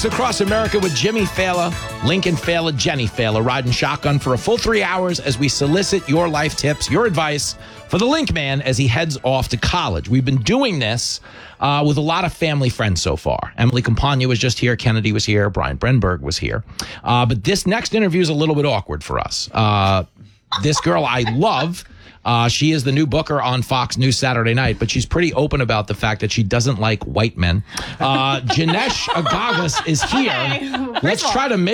Across America with Jimmy Fallon, Lincoln Fallon, Jenny Fallon, riding shotgun for a full 3 hours as we solicit your life tips, your advice for the Link Man as he heads off to college. We've been doing this with a lot of family friends so far. Emily Campagna was just here. Kennedy was here. Brian Brenberg was here. But this next interview is a little bit awkward for us. This girl I love. She is the new booker on Fox News Saturday night, but she's pretty open about the fact that she doesn't like white men. Janesh Agagas is here. Okay. Let's try to make